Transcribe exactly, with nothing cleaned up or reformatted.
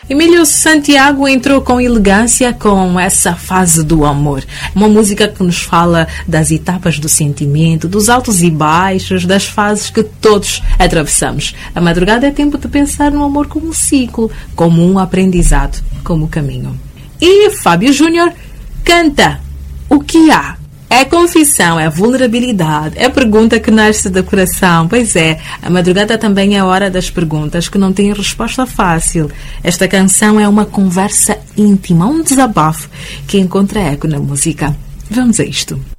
Emílio Santiago entrou com elegância com essa fase do amor. Uma música que nos fala das etapas do sentimento, dos altos e baixos, das fases que todos atravessamos. A madrugada é tempo de pensar no amor como um ciclo, como um aprendizado, como caminho. E Fábio Júnior canta O que há? É confissão, é vulnerabilidade, é pergunta que nasce do coração. Pois é, a madrugada também é a hora das perguntas que não têm resposta fácil. Esta canção é uma conversa íntima, um desabafo que encontra eco na música. Vamos a isto.